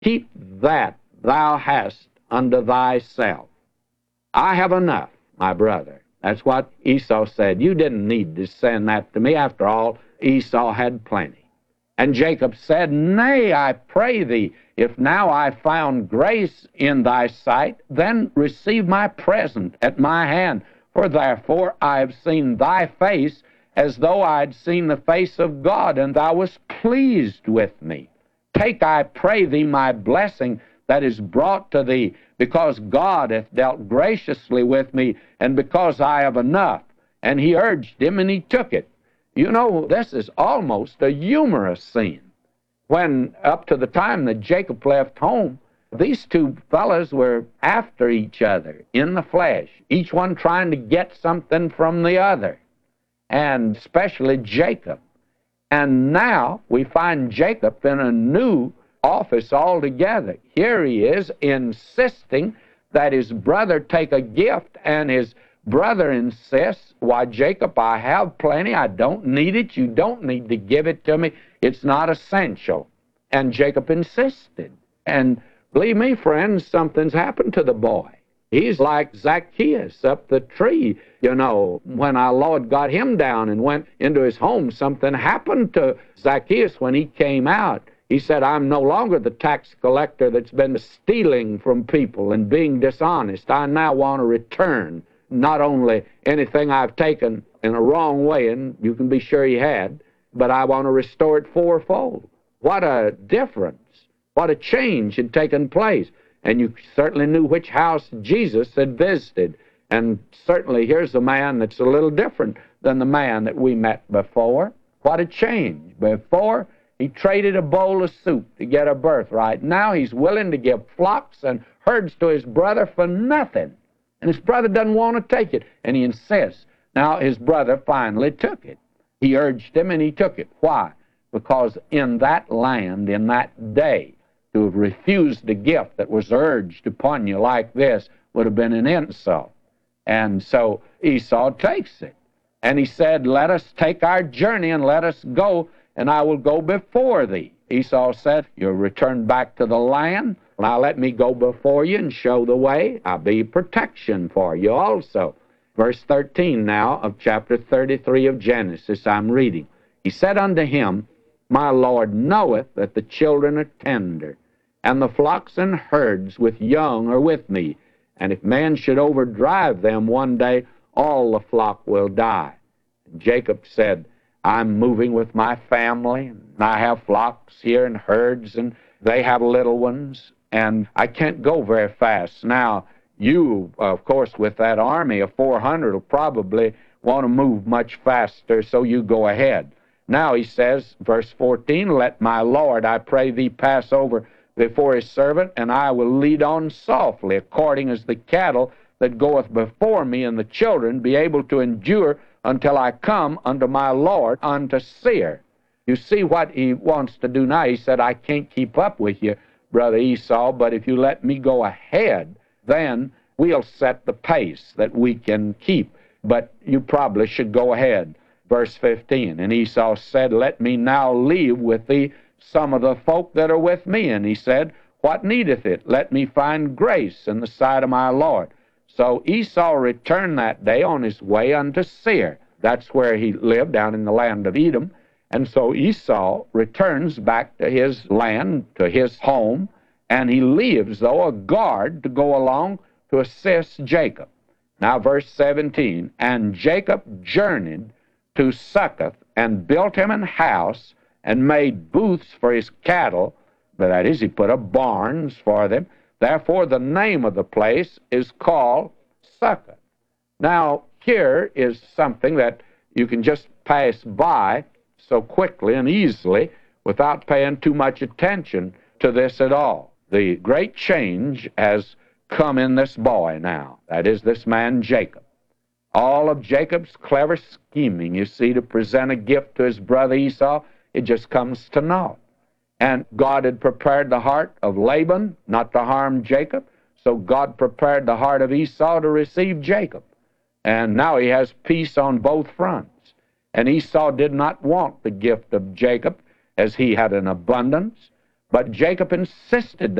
Keep that thou hast unto thyself. I have enough, my brother. That's what Esau said. You didn't need to send that to me. After all, Esau had plenty. And Jacob said, Nay, I pray thee, if now I found grace in thy sight, then receive my present at my hand. For therefore I have seen thy face as though I had seen the face of God, and thou wast pleased with me. Take, I pray thee, my blessing that is brought to thee, because God hath dealt graciously with me, and because I have enough. And he urged him, and he took it. You know, this is almost a humorous scene. When, up to the time that Jacob left home, these two fellas were after each other in the flesh, each one trying to get something from the other, and especially Jacob. And now we find Jacob in a new office altogether. Here he is insisting that his brother take a gift, and his brother insists, Why, Jacob, I have plenty. I don't need it. You don't need to give it to me. It's not essential. And Jacob insisted. And believe me, friends, something's happened to the boy. He's like Zacchaeus up the tree. You know, when our Lord got him down and went into his home, something happened to Zacchaeus when he came out. He said, I'm no longer the tax collector that's been stealing from people and being dishonest. I now want to return not only anything I've taken in a wrong way, and you can be sure he had, but I want to restore it fourfold. What a difference. What a change had taken place. And you certainly knew which house Jesus had visited. And certainly here's a man that's a little different than the man that we met before. What a change. Before, he traded a bowl of soup to get a birthright. Now he's willing to give flocks and herds to his brother for nothing. And his brother doesn't want to take it, and he insists. Now his brother finally took it. He urged him, and he took it. Why? Because in that land, in that day, to have refused a gift that was urged upon you like this would have been an insult. And so Esau takes it. And he said, Let us take our journey and let us go, and I will go before thee. Esau said, You'll return back to the land. Now let me go before you and show the way. I'll be protection for you also. Verse 13 now of chapter 33 of Genesis, I'm reading. He said unto him, My Lord knoweth that the children are tender, and the flocks and herds with young are with me. And if man should overdrive them one day, all the flock will die. And Jacob said, I'm moving with my family, and I have flocks here and herds, and they have little ones, and I can't go very fast. Now, you, of course, with that army of 400 will probably want to move much faster, so you go ahead. Now he says, verse 14, Let my Lord, I pray thee, pass over before his servant, and I will lead on softly, according as the cattle that goeth before me, and the children be able to endure until I come unto my Lord, unto Seir. You see what he wants to do now. He said, I can't keep up with you, brother Esau, but if you let me go ahead, then we'll set the pace that we can keep. But you probably should go ahead. Verse 15, And Esau said, Let me now leave with thee some of the folk that are with me. And he said, What needeth it? Let me find grace in the sight of my Lord. So Esau returned that day on his way unto Seir. That's where he lived, down in the land of Edom. And so Esau returns back to his land, to his home, and he leaves, though, a guard to go along to assist Jacob. Now, verse 17, And Jacob journeyed to Succoth, and built him an house, and made booths for his cattle. That is, he put up barns for them. Therefore, the name of the place is called Succoth. Now, here is something that you can just pass by so quickly and easily without paying too much attention to this at all. The great change has come in this boy now. That is, this man Jacob. All of Jacob's clever scheming, you see, to present a gift to his brother Esau, it just comes to naught. And God had prepared the heart of Laban not to harm Jacob, so God prepared the heart of Esau to receive Jacob. And now he has peace on both fronts. And Esau did not want the gift of Jacob, as he had an abundance, But Jacob insisted